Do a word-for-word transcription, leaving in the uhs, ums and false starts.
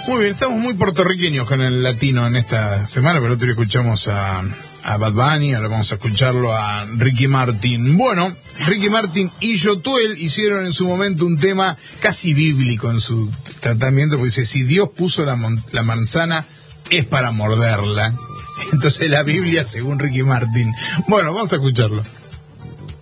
Muy bien, estamos muy puertorriqueños con el latino en esta semana, pero otro escuchamos a, a Bad Bunny, ahora vamos a escucharlo a Ricky Martin. Bueno, Ricky Martin y Yotuel hicieron en su momento un tema casi bíblico en su tratamiento, porque dice, si Dios puso la, mon- la manzana, es para morderla. Entonces la Biblia según Ricky Martin. Bueno, vamos a escucharlo.